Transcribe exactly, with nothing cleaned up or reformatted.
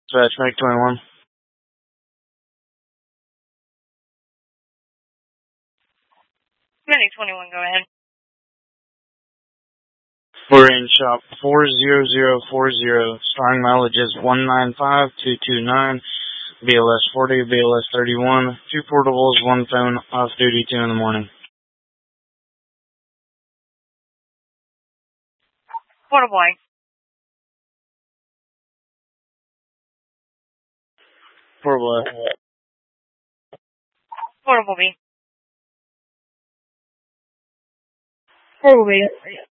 Dispatch, Make twenty-one. Medic twenty-one, go ahead. We're in shop four zero zero four zero. Starting mileage is one nine five two two nine. B L S forty, B L S thirty-one. Two portables, one phone, off duty, two in the morning. Portable A. Portable A. Portable B. Portable B.